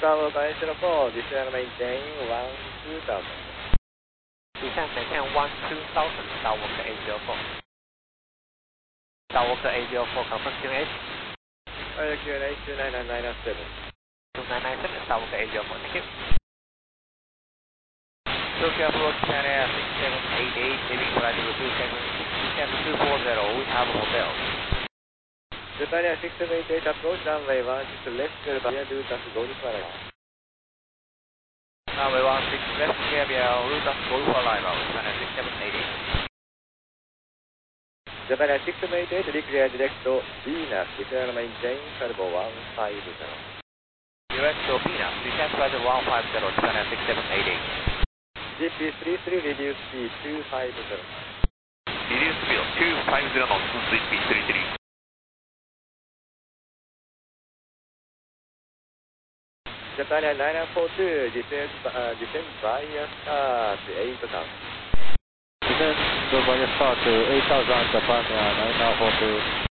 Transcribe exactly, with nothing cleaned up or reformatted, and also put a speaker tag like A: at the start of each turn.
A: Skywalker Angel four, descend and maintain one two thousand.
B: Descend and maintain one two thousand, Skywalker eight zero four. Skywalker eight zero four, confirm Q N H.
A: Uh, Q N H two nine nine nine seven.
B: two nine nine seven, Skywalker eight zero four, thank you. Tokyo approach China six seven eight eight, leaving flight two seven six two four zero, we have a hotel.
A: Japan Air six seven eight eight, approach runway one six left, via route as Golf Arrival.
B: Runway one six left, via route as Golf Arrival, Japan Air six seven eight eight.
A: Japan Air six seven eight eight, declare direct to Venus, descend and maintain turbo one five zero.
B: Direct to Venus, descend flight one five zero, Japan Air six seven eight eight.
A: G P three three, reduce speed two five zero.
B: Reduce speed two five zero knots, G P three three.
A: Japan Air nine nine four two, descend, uh, descend via star to eight thousand.
C: Descend via star to eight thousand, Japan Air nine nine four two.